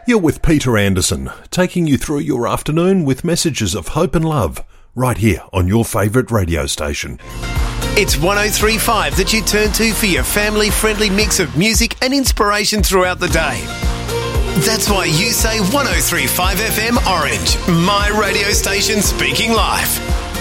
You're with Peter Anderson, taking you through your afternoon with messages of hope and love, right here on your favourite radio station. It's 103.5 that you turn to for your family-friendly mix of music and inspiration throughout the day. That's why you say 103.5 FM Orange, my radio station speaking live.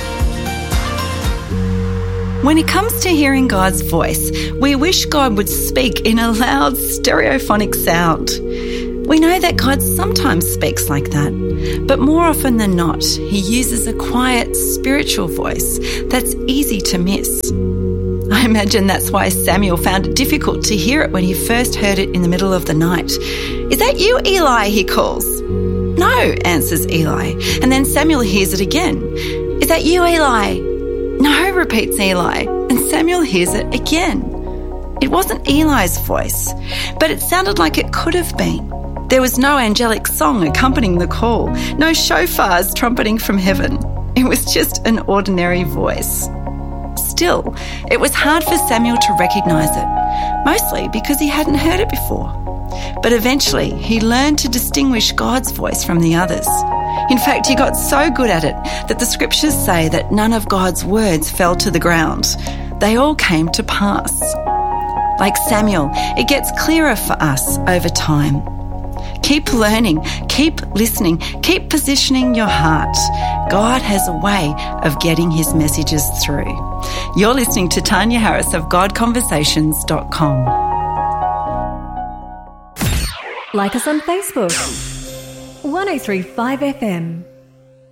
When it comes to hearing God's voice, we wish God would speak in a loud stereophonic sound. We know that God sometimes speaks like that, but more often than not, he uses a quiet, spiritual voice that's easy to miss. I imagine that's why Samuel found it difficult to hear it when he first heard it in the middle of the night. "Is that you, Eli?" he calls. "No," answers Eli, and then Samuel hears it again. "Is that you, Eli?" "No," repeats Eli, and Samuel hears it again. It wasn't Eli's voice, but it sounded like it could have been. There was no angelic song accompanying the call, no shofars trumpeting from heaven. It was just an ordinary voice. Still, it was hard for Samuel to recognise it, mostly because he hadn't heard it before. But eventually, he learned to distinguish God's voice from the others. In fact, he got so good at it that the scriptures say that none of God's words fell to the ground. They all came to pass. Like Samuel, it gets clearer for us over time. Keep learning, keep listening, keep positioning your heart. God has a way of getting his messages through. You're listening to Tanya Harris of GodConversations.com. Like us on Facebook. 103.5 FM.